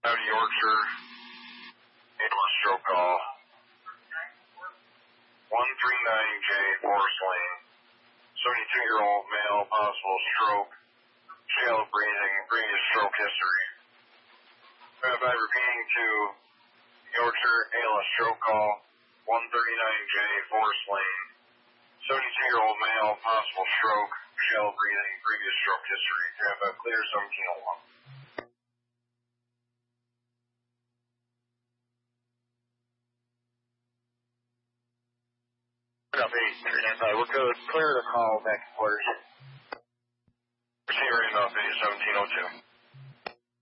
Out of Yorkshire, ambulance stroke call. 139J, Forest Lane. 72-year-old male, possible stroke, shallow breathing, previous stroke history. By repeating to Yorkshire, ALS stroke call. 139J, Forest Lane. 72-year-old male, possible stroke, shallow breathing, previous stroke history. Clear 1701. Up 8, we'll go clear the call back to quarters. Receiver in off 8, 1702.